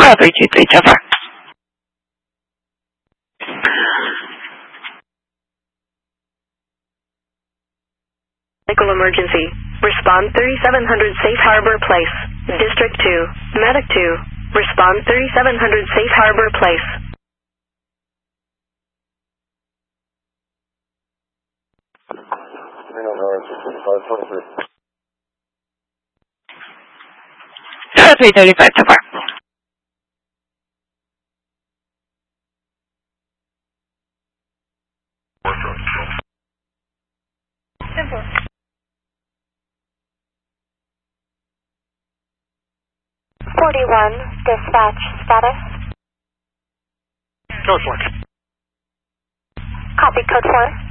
323 so far. Medical emergency. Respond 3700 Safe Harbor Place. District 2. Medic 2. Respond 3700 Safe Harbor Place. Tower 335 so far. Simple. 41, dispatch status. Code 4. Copy, code 4.